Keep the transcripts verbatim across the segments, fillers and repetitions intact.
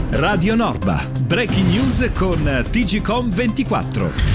Radio Norba, breaking news con T G Com ventiquattro.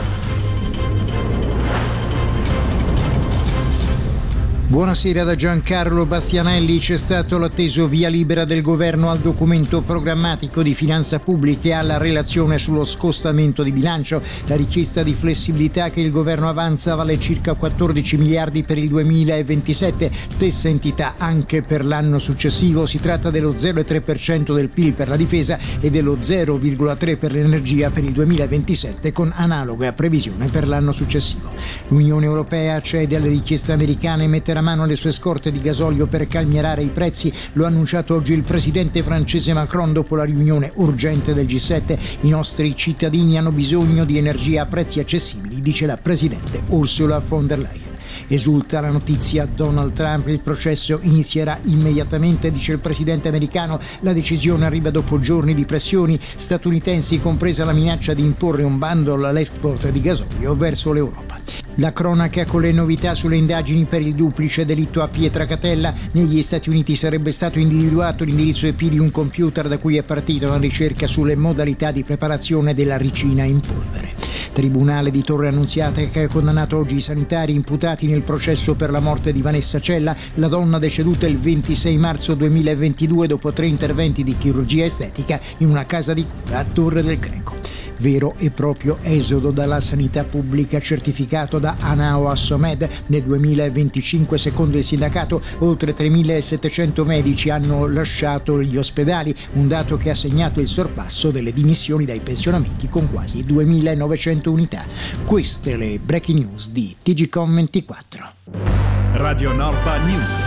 Buonasera da Giancarlo Bastianelli. C'è stato l'atteso via libera del governo al documento programmatico di finanza pubblica e alla relazione sullo scostamento di bilancio. La richiesta di flessibilità che il governo avanza vale circa quattordici miliardi per il duemilaventisette, stessa entità anche per l'anno successivo. Si tratta dello zero virgola tre per cento del P I L per la difesa e dello zero virgola tre per cento per l'energia per il duemilaventisette, con analoga previsione per l'anno successivo. L'Unione Europea cede alle richieste americane e metterà mano alle sue scorte di gasolio per calmierare i prezzi. Lo ha annunciato oggi il presidente francese Macron dopo la riunione urgente del G sette. I nostri cittadini hanno bisogno di energia a prezzi accessibili, dice la presidente Ursula von der Leyen. Esulta la notizia Donald Trump, il processo inizierà immediatamente, dice il presidente americano. La decisione arriva dopo giorni di pressioni statunitensi, compresa la minaccia di imporre un bando all'export di gasolio verso l'Europa. La cronaca con le novità sulle indagini per il duplice delitto a Pietracatella. Negli Stati Uniti sarebbe stato individuato l'indirizzo I P di un computer da cui è partita una ricerca sulle modalità di preparazione della ricina in polvere. Tribunale di Torre Annunziata che ha condannato oggi i sanitari imputati nel processo per la morte di Vanessa Cella, la donna deceduta il ventisei marzo duemilaventidue dopo tre interventi di chirurgia estetica in una casa di cura a Torre del Greco. Vero e proprio esodo dalla sanità pubblica certificato da Anao Assomed. Nel duemilaventicinque, secondo il sindacato, oltre tremilasettecento medici hanno lasciato gli ospedali, un dato che ha segnato il sorpasso delle dimissioni dai pensionamenti con quasi duemilanovecento unità. Queste le breaking news di T G Com ventiquattro. Radio Norba News.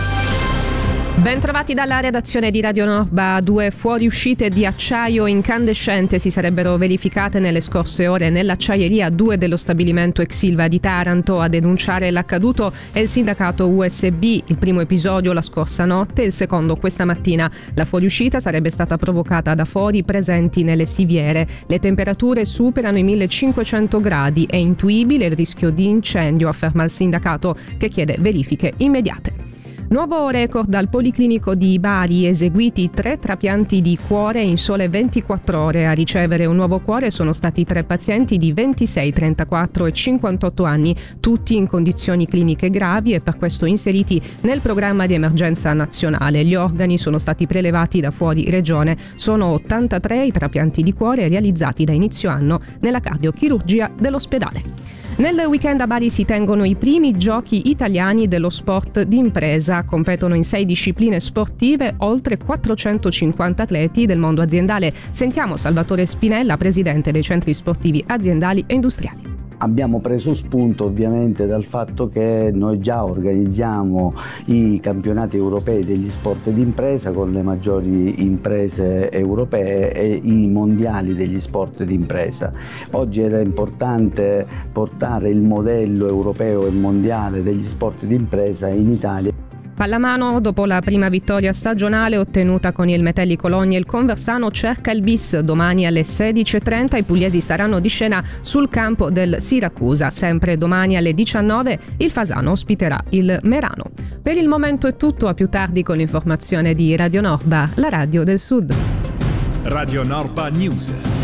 Ben trovati dalla redazione di Radio Norba. Due fuoriuscite di acciaio incandescente si sarebbero verificate nelle scorse ore nell'acciaieria due dello stabilimento Exilva di Taranto. A denunciare l'accaduto è il sindacato U S B. Il primo episodio la scorsa notte, il secondo questa mattina. La fuoriuscita sarebbe stata provocata da fori presenti nelle siviere. Le temperature superano i millecinquecento gradi. È intuibile il rischio di incendio, afferma il sindacato, che chiede verifiche immediate. Nuovo record al Policlinico di Bari, eseguiti tre trapianti di cuore in sole ventiquattro ore. A ricevere un nuovo cuore sono stati tre pazienti di ventisei, trentaquattro e cinquantotto anni, tutti in condizioni cliniche gravi e per questo inseriti nel programma di emergenza nazionale. Gli organi sono stati prelevati da fuori regione. Sono ottantatré i trapianti di cuore realizzati da inizio anno nella cardiochirurgia dell'ospedale. Nel weekend a Bari si tengono i primi giochi italiani dello sport d'impresa. Competono in sei discipline sportive oltre quattrocentocinquanta atleti del mondo aziendale. Sentiamo Salvatore Spinella, presidente dei centri sportivi aziendali e industriali. Abbiamo preso spunto ovviamente dal fatto che noi già organizziamo i campionati europei degli sport d'impresa con le maggiori imprese europee e i mondiali degli sport d'impresa. Oggi era importante portare il modello europeo e mondiale degli sport d'impresa in Italia. Pallamano, dopo la prima vittoria stagionale ottenuta con il Metelli Cologna, il Conversano cerca il bis. Domani alle sedici e trenta i pugliesi saranno di scena sul campo del Siracusa. Sempre domani alle diciannove il Fasano ospiterà il Merano. Per il momento è tutto, a più tardi con l'informazione di Radio Norba, la radio del Sud. Radio Norba News.